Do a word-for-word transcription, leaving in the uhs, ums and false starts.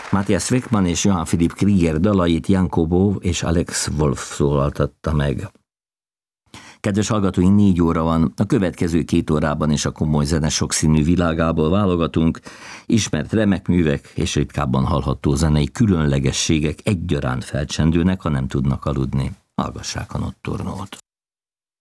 Matthias Wickman és Johann Philipp Krieger dalait Janko Bó és Alex Wolf szólaltatta meg. Kedves hallgatóink, négy óra van, a következő két órában is a komoly zene sokszínű világából válogatunk, ismert remek művek és ritkábban hallható zenei különlegességek egyaránt felcsendülnek, ha nem tudnak aludni. Hallgassák a Notturnolt.